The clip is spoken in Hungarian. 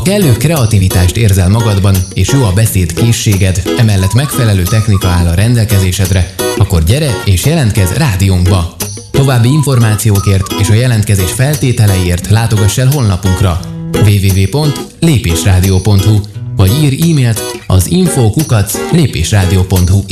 kellő kreativitást érzel magadban, és jó a beszédkészséged, emellett megfelelő technika áll a rendelkezésedre, akkor gyere és jelentkezz rádiónkba! További információkért és a jelentkezés feltételeiért látogass el honlapunkra www.lépésradio.hu vagy írj e-mailt az info@lépésradio.hu